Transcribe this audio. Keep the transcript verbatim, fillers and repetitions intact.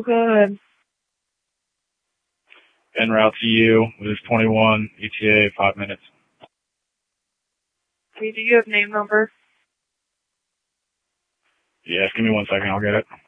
Go ahead. En route to you with twenty-one, E T A, five minutes. Okay, do you have name number? Yes, give me one second, I'll get it.